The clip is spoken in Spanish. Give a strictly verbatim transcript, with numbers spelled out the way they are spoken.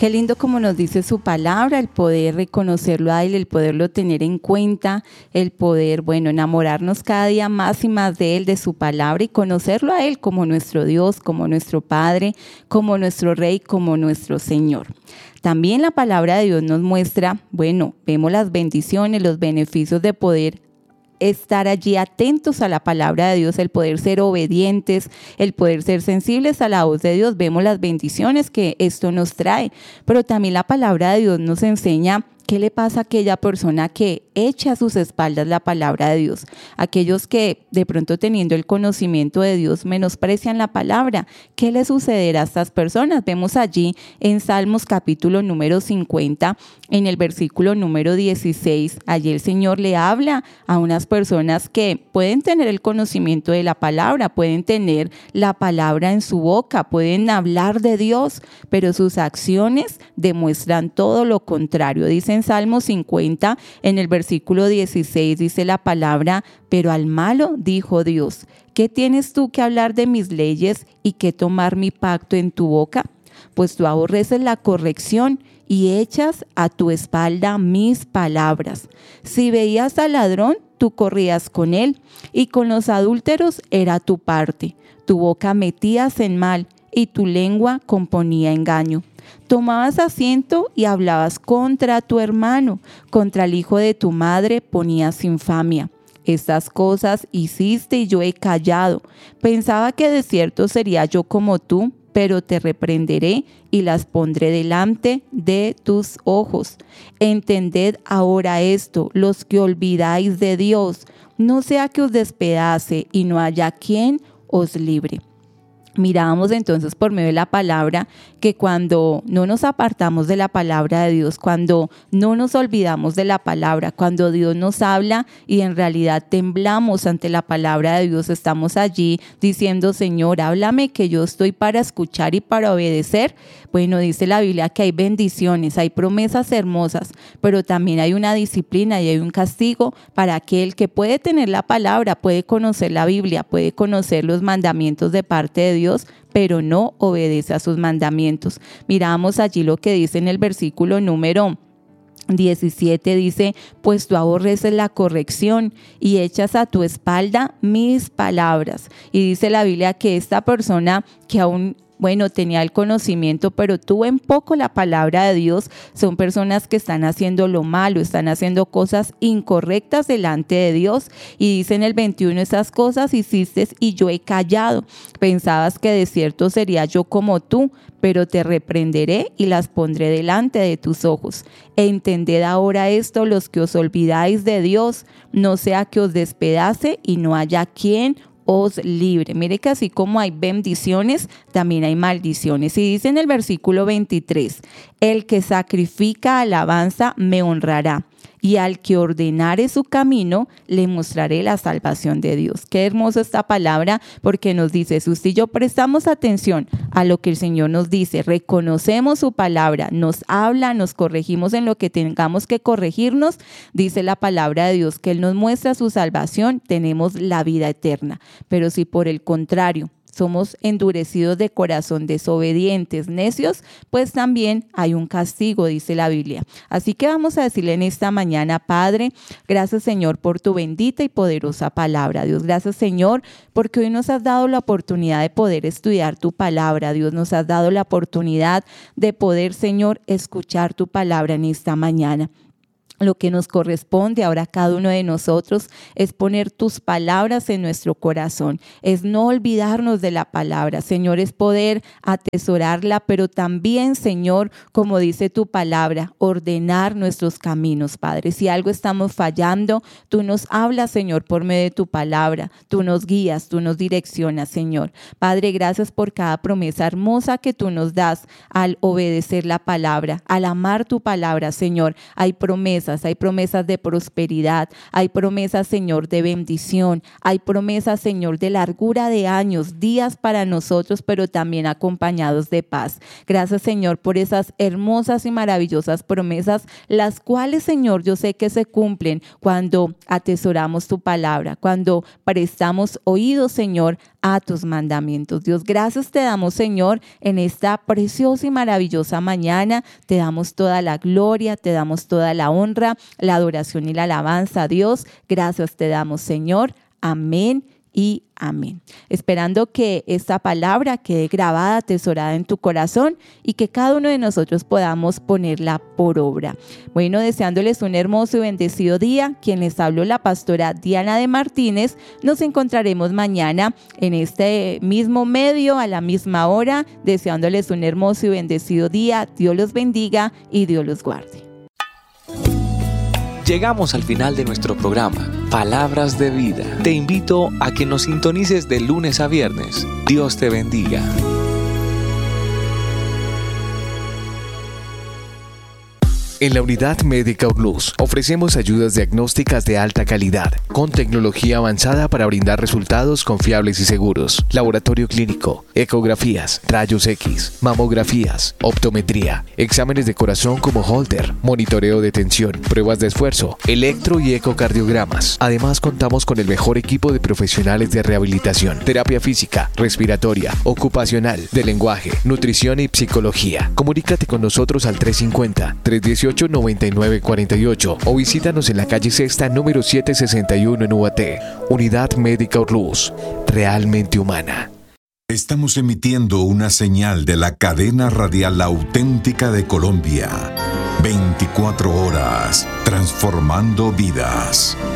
Qué lindo como nos dice su palabra, el poder reconocerlo a Él, el poderlo tener en cuenta, el poder, bueno, enamorarnos cada día más y más de Él, de su palabra y conocerlo a Él como nuestro Dios, como nuestro Padre, como nuestro Rey, como nuestro Señor. También la palabra de Dios nos muestra, bueno, vemos las bendiciones, los beneficios de poder estar allí atentos a la palabra de Dios, el poder ser obedientes, el poder ser sensibles a la voz de Dios. Vemos las bendiciones que esto nos trae, pero también la palabra de Dios nos enseña qué le pasa a aquella persona que echa a sus espaldas la palabra de Dios, aquellos que de pronto teniendo el conocimiento de Dios menosprecian la palabra. ¿Qué le sucederá a estas personas? Vemos allí en Salmos capítulo número cincuenta, en el versículo número dieciséis, allí el Señor le habla a unas personas que pueden tener el conocimiento de la palabra, pueden tener la palabra en su boca, pueden hablar de Dios, pero sus acciones demuestran todo lo contrario. Dice en Salmo cincuenta, en el versículo dieciséis, dice la palabra: pero al malo dijo Dios, ¿qué tienes tú que hablar de mis leyes y que tomar mi pacto en tu boca? Pues tú aborreces la corrección y echas a tu espalda mis palabras. Si veías al ladrón, tú corrías con él, y con los adúlteros era tu parte. Tu boca metías en mal, y tu lengua componía engaño. Tomabas asiento y hablabas contra tu hermano, contra el hijo de tu madre ponías infamia. Estas cosas hiciste y yo he callado. Pensaba que de cierto sería yo como tú, pero te reprenderé y las pondré delante de tus ojos. Entended ahora esto, los que olvidáis de Dios, no sea que os despedace y no haya quien os libre. Mirábamos entonces por medio de la palabra que cuando no nos apartamos de la palabra de Dios, cuando no nos olvidamos de la palabra, cuando Dios nos habla y en realidad temblamos ante la palabra de Dios, estamos allí diciendo: Señor, háblame, que yo estoy para escuchar y para obedecer. Bueno, dice la Biblia que hay bendiciones, hay promesas hermosas, pero también hay una disciplina y hay un castigo para aquel que puede tener la palabra, puede conocer la Biblia, puede conocer los mandamientos de parte de Dios, Dios, pero no obedece a sus mandamientos. Miramos allí lo que dice en el versículo número diecisiete, dice: pues tú aborreces la corrección y echas a tu espalda mis palabras. Y dice la Biblia que esta persona que aún bueno, tenía el conocimiento, pero tuvo en poco la palabra de Dios, son personas que están haciendo lo malo, están haciendo cosas incorrectas delante de Dios. Y dice en el veintiuno: esas cosas hiciste y yo he callado. Pensabas que de cierto sería yo como tú, pero te reprenderé y las pondré delante de tus ojos. Entended ahora esto, los que os olvidáis de Dios, no sea que os despedace y no haya quien os libre. Mire que así como hay bendiciones, también hay maldiciones. Y dice en el versículo veintitrés: el que sacrifica alabanza me honrará, y al que ordenare su camino le mostraré la salvación de Dios. Qué hermosa esta palabra, porque nos dice, si usted y yo prestamos atención a lo que el Señor nos dice, reconocemos su palabra, nos habla, nos corregimos en lo que tengamos que corregirnos, dice la palabra de Dios que Él nos muestra su salvación, tenemos la vida eterna. Pero si por el contrario somos endurecidos de corazón, desobedientes, necios, pues también hay un castigo, dice la Biblia. Así que vamos a decirle en esta mañana: Padre, gracias Señor por tu bendita y poderosa palabra. Dios, gracias Señor porque hoy nos has dado la oportunidad de poder estudiar tu palabra. Dios, nos has dado la oportunidad de poder, Señor, escuchar tu palabra en esta mañana. Lo que nos corresponde ahora a cada uno de nosotros es poner tus palabras en nuestro corazón, es no olvidarnos de la palabra, Señor, es poder atesorarla, pero también, Señor, como dice tu palabra, ordenar nuestros caminos, Padre. Si algo estamos fallando, tú nos hablas, Señor, por medio de tu palabra, tú nos guías, tú nos direccionas, Señor. Padre, gracias por cada promesa hermosa que tú nos das al obedecer la palabra, al amar tu palabra, Señor. Hay promesas promesas, hay promesas de prosperidad, hay promesas, Señor, de bendición, hay promesas, Señor, de largura de años, días para nosotros, pero también acompañados de paz. Gracias, Señor, por esas hermosas y maravillosas promesas, las cuales, Señor, yo sé que se cumplen cuando atesoramos tu palabra, cuando prestamos oídos, Señor, a tus mandamientos. Dios, gracias te damos, Señor, en esta preciosa y maravillosa mañana. Te damos toda la gloria, te damos toda la honra, la adoración y la alabanza. Dios, gracias te damos, Señor. Amén y amén. Esperando que esta palabra quede grabada, atesorada en tu corazón y que cada uno de nosotros podamos ponerla por obra. Bueno, deseándoles un hermoso y bendecido día. Quien les habló, la pastora Diana de Martínez. Nos encontraremos mañana en este mismo medio, a la misma hora, deseándoles un hermoso y bendecido día. Dios los bendiga y Dios los guarde. Llegamos al final de nuestro programa, Palabras de Vida. Te invito a que nos sintonices de lunes a viernes. Dios te bendiga. En la Unidad Médica Urlús ofrecemos ayudas diagnósticas de alta calidad, con tecnología avanzada para brindar resultados confiables y seguros. Laboratorio clínico, ecografías, rayos X, mamografías, optometría, exámenes de corazón como Holter, monitoreo de tensión, pruebas de esfuerzo, electro y ecocardiogramas. Además, contamos con el mejor equipo de profesionales de rehabilitación, terapia física, respiratoria, ocupacional, de lenguaje, nutrición y psicología. Comunícate con nosotros al tres cincuenta, tres dieciocho, noventa y nueve cuarenta y ocho o visítanos en la calle Sexta número setecientos sesenta y uno en Ubaté. Unidad Médica Urlús, realmente humana. Estamos emitiendo una señal de la cadena radial auténtica de Colombia. veinticuatro horas, transformando vidas.